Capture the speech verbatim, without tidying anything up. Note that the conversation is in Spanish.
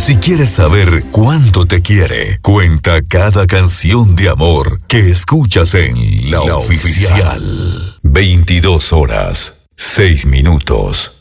Si quieres saber cuánto te quiere, cuenta cada canción de amor que escuchas en La, La Oficial. veintidós horas, seis minutos.